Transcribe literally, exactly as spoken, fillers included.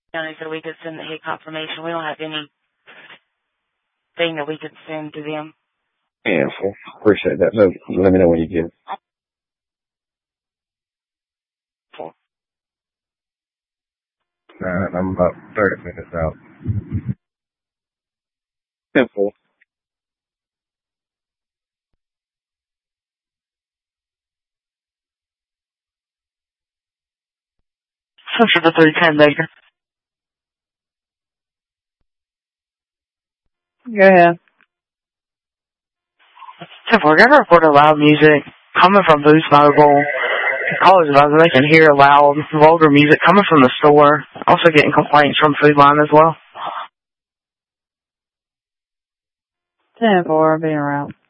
County so we could send the hit confirmation. We don't have anything that we could send to them. Yeah, well, appreciate that. So let me know when you get it. Alright, I'm about thirty minutes out. Simple. Central to three ten, Baker. Yeah. So if we're going to report a loud music coming from Boost Mobile, callers about they can hear loud, vulgar music coming from the store. Also getting complaints from Food Line as well. ten four, being around.